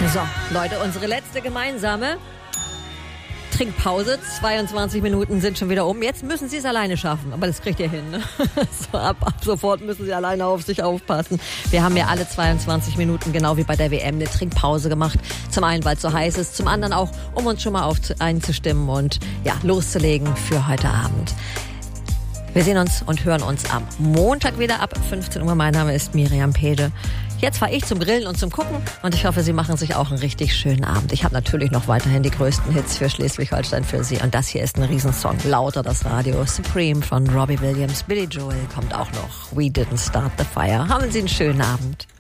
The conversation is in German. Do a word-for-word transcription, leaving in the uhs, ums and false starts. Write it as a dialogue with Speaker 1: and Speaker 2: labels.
Speaker 1: So, Leute, unsere letzte gemeinsame Trinkpause. zweiundzwanzig Minuten sind schon wieder um. Jetzt müssen Sie es alleine schaffen, aber das kriegt ihr hin. Ne? So, ab, ab sofort müssen Sie alleine auf sich aufpassen. Wir haben ja alle zweiundzwanzig Minuten, genau wie bei der W M, eine Trinkpause gemacht. Zum einen, weil es so heiß ist, zum anderen auch, um uns schon mal auf, einzustimmen und ja, loszulegen für heute Abend. Wir sehen uns und hören uns am Montag wieder ab fünfzehn Uhr. Mein Name ist Miriam Pede. Jetzt fahre ich zum Grillen und zum Gucken und ich hoffe, Sie machen sich auch einen richtig schönen Abend. Ich habe natürlich noch weiterhin die größten Hits für Schleswig-Holstein für Sie und das hier ist ein Riesensong. Lauter das Radio. Supreme von Robbie Williams. Billy Joel kommt auch noch. We Didn't Start the Fire. Haben Sie einen schönen Abend.